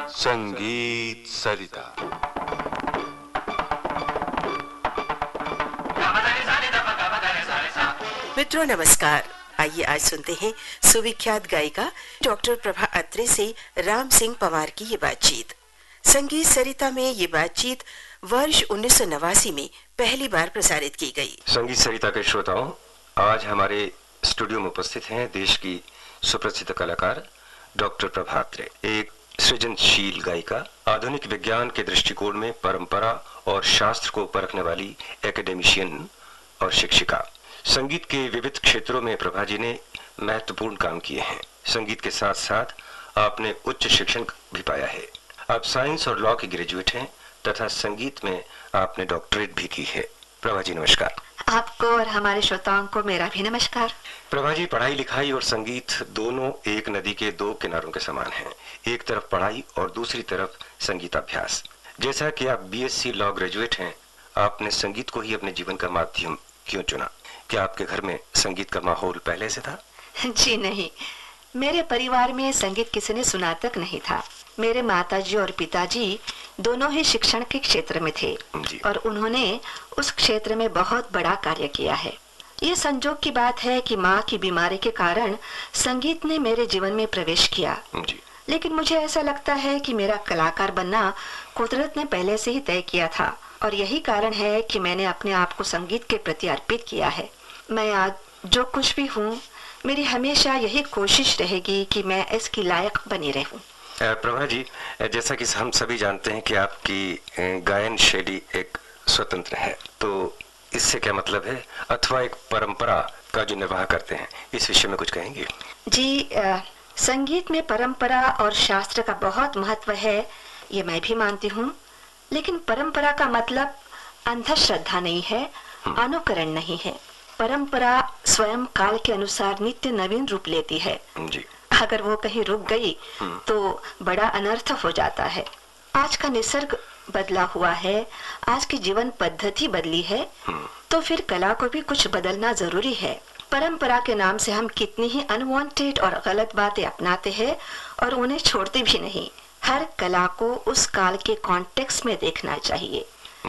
संगीत सरिता। मित्रों नमस्कार। आइए आज सुनते हैं सुविख्यात गायिका डॉक्टर प्रभा अत्रे से राम सिंह पंवार की ये बातचीत। संगीत सरिता में ये बातचीत वर्ष 1989 में पहली बार प्रसारित की गई। संगीत सरिता के श्रोताओं, आज हमारे स्टूडियो में उपस्थित हैं देश की सुप्रसिद्ध कलाकार डॉक्टर प्रभा अत्रे, एक सृजनशील गायिका, आधुनिक विज्ञान के दृष्टिकोण में परंपरा और शास्त्र को परखने वाली एकेडमिशियन और शिक्षिका। संगीत के विविध क्षेत्रों में प्रभा जी ने महत्वपूर्ण काम किए हैं। संगीत के साथ साथ आपने उच्च शिक्षण भी पाया है। आप साइंस और लॉ के ग्रेजुएट हैं तथा संगीत में आपने डॉक्टरेट भी की है। प्रभा जी नमस्कार। आपको और हमारे श्रोताओं को मेरा भी नमस्कार। प्रभा जी, पढ़ाई लिखाई और संगीत दोनों एक नदी के दो किनारों के समान हैं। एक तरफ पढ़ाई और दूसरी तरफ संगीत अभ्यास। जैसा कि आप बीएससी लॉ ग्रेजुएट हैं, आपने संगीत को ही अपने जीवन का माध्यम क्यों चुना? क्या आपके घर में संगीत का माहौल पहले से था? जी नहीं, मेरे परिवार में संगीत किसी ने सुना तक नहीं था। मेरे माताजी और पिताजी दोनों ही शिक्षण के क्षेत्र में थे और उन्होंने उस क्षेत्र में बहुत बड़ा कार्य किया है। ये संजोग की बात है कि माँ की बीमारी के कारण संगीत ने मेरे जीवन में प्रवेश किया, लेकिन मुझे ऐसा लगता है कि मेरा कलाकार बनना कुदरत ने पहले से ही तय किया था और यही कारण है कि मैंने अपने आप को संगीत के प्रति अर्पित किया है। मैं आज जो कुछ भी हूँ, मेरी हमेशा यही कोशिश रहेगी कि मैं इसकी लायक बनी रहूं। प्रभा जी, जैसा कि हम सभी जानते हैं कि आपकी गायन शैली एक स्वतंत्र है, तो इससे क्या मतलब है, अथवा एक परंपरा का जो निर्वाह करते हैं, इस विषय में कुछ कहेंगे? जी, संगीत में परंपरा और शास्त्र का बहुत महत्व है, ये मैं भी मानती हूँ। लेकिन परंपरा का मतलब अंधश्रद्धा नहीं है, अनुकरण नहीं है। परंपरा स्वयं काल के अनुसार नित्य नवीन रूप लेती है जी। अगर वो कहीं रुक गई तो बड़ा अनर्थ हो जाता है। आज का निसर्ग बदला हुआ है, आज की जीवन पद्धति बदली है, तो फिर कला को भी कुछ बदलना जरूरी है। परंपरा के नाम से हम कितनी ही अनवांटेड और गलत बातें अपनाते हैं और उन्हें छोड़ते भी नहीं। हर कला को उस काल के कॉन्टेक्स्ट में देखना चाहिए।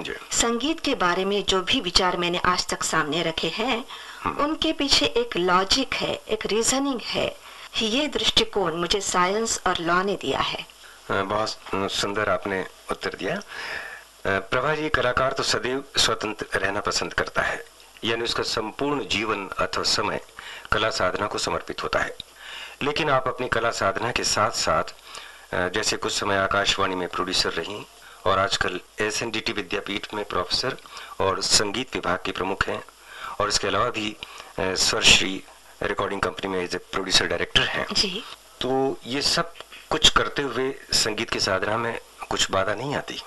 संगीत के बारे में जो भी विचार मैंने आज तक सामने रखे हैं, उनके पीछे एक लॉजिक है, एक रीजनिंग है। ये दृष्टिकोण मुझे साइंस और लॉ ने दिया है। बहुत सुंदर आपने उत्तर दिया। प्रभा जी, कलाकार तो सदैव स्वतंत्र रहना पसंद करता है, यानी उसका संपूर्ण जीवन अथवा समय कला साधना को समर्पित होता है। लेकिन आप अपनी कला साधना के साथ साथ जैसे कुछ समय आकाशवाणी में प्रोड्यूसर रही और आजकल एसएनडीटी विद्यापीठ में प्रोफेसर और संगीत विभाग के प्रमुख हैं, और इसके अलावा भी स्वरश्री रिकॉर्डिंग कंपनी में एज ए प्रोड्यूसर डायरेक्टर हैं जी। तो ये सब कुछ करते हुए संगीत की साधना में कुछ बाधा नहीं आती?